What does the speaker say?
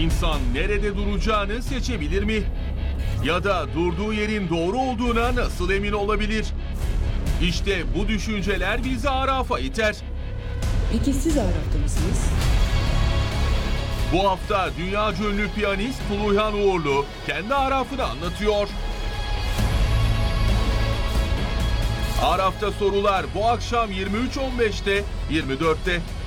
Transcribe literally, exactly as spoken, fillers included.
İnsan nerede duracağını seçebilir mi? Ya da durduğu yerin doğru olduğuna nasıl emin olabilir? İşte bu düşünceler bizi Araf'a iter. Peki siz Araf'ta mısınız? Bu hafta dünyaca ünlü piyanist Tuluhan Uğurlu kendi Araf'ını anlatıyor. Araf'ta sorular bu akşam yirmi üç on beşte, yirmi dörtte.